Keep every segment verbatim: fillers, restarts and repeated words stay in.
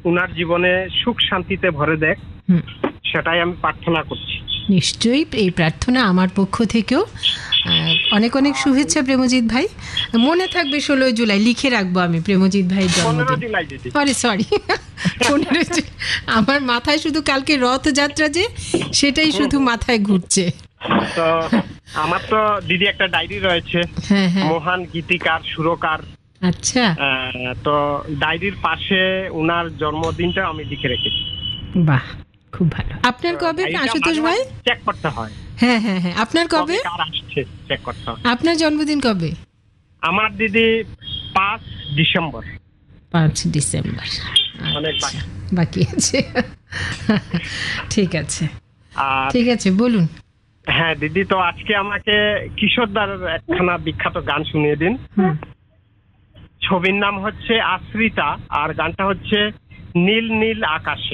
উনার জীবনে সুখ শান্তিতে ভরে দেখ, হুম, সেটাই আমি প্রার্থনা করছি। নিশ্চয়ই এই প্রার্থনা আমার পক্ষ থেকেও। আহ, অনেক অনেক শুভেচ্ছা প্রেমজিৎ ভাই। মনে থাকবে ষোলোই জুলাই, লিখে রাখবো আমি প্রেমজিৎ ভাইয়ের পনেরো জন্মদিন। জুলাই দিদি। সরি সরি পনেরো জুলাই। আমার মাথায় শুধু কালকে রথযাত্রা যে, সেটাই শুধু মাথায় ঘুরছে। তো আমার তো দিদি একটা ডায়েরি রয়েছে, হ্যাঁ হ্যাঁ, মহান গীতিকার সুরকার। আচ্ছা, আহ, তো ডায়েরির পাশে উনার জন্মদিনটা আমি লিখে রেখেছি। বাহ, খুব ভালো। আপনার কবে আশুতোষ ভাই? চেক করতে হয়। হ্যাঁ হ্যাঁ হ্যাঁ, আপনার কবে? কার আসছে চেক করতে হয়। আপনার জন্মদিন কবে? আমার দিদি পাঁচ ডিসেম্বর। পাঁচ ডিসেম্বর। অনেক আচ্ছা, বাকি। বাকি আছে। ঠিক আছে আর ঠিক আছে, বলুন। হ্যাঁ দিদি, তো আজকে আমাকে কিশোরদার একখানা বিখ্যাত গান শুনিয়ে দিন। হুম, ছবির নাম হচ্ছে আশ্রিতা, আর গানটা হচ্ছে নীল নীল আকাশে।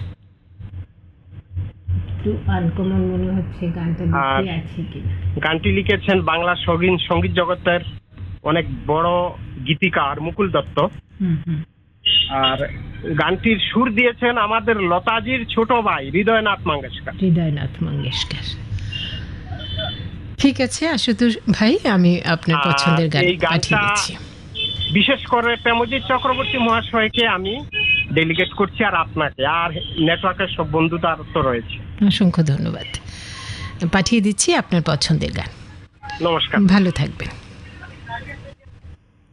একটু আনকমন মনে হচ্ছে গানটা, আর দেখতে আছে কিনা। গানটি লিখেছেন বাংলা সঙ্গীত সঙ্গীত জগতের অনেক বড় গীতিকার মুকুল দত্ত। হুম হুম, আর গানটির সুর দিয়েছেন আমাদের লতাজির ছোট ভাই হৃদয়নাথ মঙ্গেশকর। হৃদয়নাথ মঙ্গেশকর। ঠিক আছে আশুতোষ ভাই, আমি আপনার আর পছন্দের গান এই গানটা পাঠিয়ে দিচ্ছি। বিশেষ করে প্রেমজিৎ চক্রবর্তী মহাশয়কে আমি ডেলিগেট করছি, আর আপনাকে, আর নেটওয়ার্কের সব বন্ধুতার তো রয়েছে। অসংখ্য ধন্যবাদ। পাঠিয়ে দিচ্ছি আপনার পছন্দের গান। নমস্কার। ভালো থাকবেন।